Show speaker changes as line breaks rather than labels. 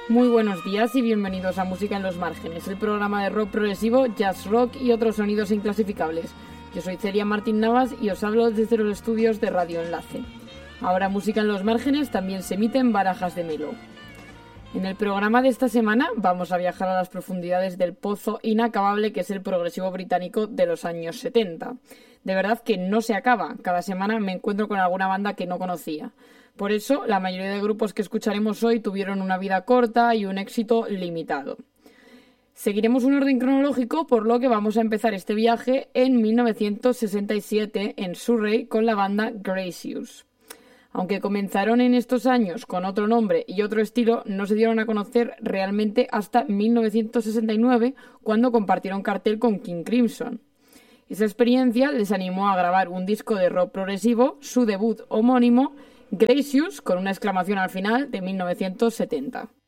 Muy buenos días y bienvenidos a Música en los Márgenes, el programa de rock progresivo, jazz rock y otros sonidos inclasificables. Yo soy Celia Martín Navas y os hablo desde los estudios de Radio Enlace. Ahora Música en los Márgenes también se emite en Barajas de Melo. En el programa de esta semana vamos a viajar a las profundidades del pozo inacabable que es el progresivo británico de los años 70. De verdad que no se acaba, cada semana me encuentro con alguna banda que no conocía. Por eso, la mayoría de grupos que escucharemos hoy tuvieron una vida corta y un éxito limitado. Seguiremos un orden cronológico, por lo que vamos a empezar este viaje en 1967 en Surrey con la banda Gracious. Aunque comenzaron en estos años con otro nombre y otro estilo, no se dieron a conocer realmente hasta 1969, cuando compartieron cartel con King Crimson. Esa experiencia les animó a grabar un disco de rock progresivo, su debut homónimo, Gracious, con una exclamación al final, de 1970.